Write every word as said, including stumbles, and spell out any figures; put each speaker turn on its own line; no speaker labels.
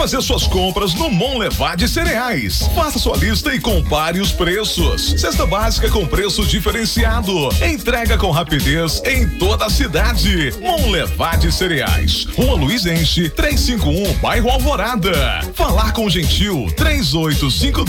fazer suas compras no Monlevade Cereais. Faça sua lista e compare os preços. Cesta básica com preço diferenciado. Entrega com rapidez em toda a cidade. Monlevade Cereais. Rua Luiz Enche, trezentos e cinquenta e um, bairro Alvorada. Falar com o Gentil, três oito cinco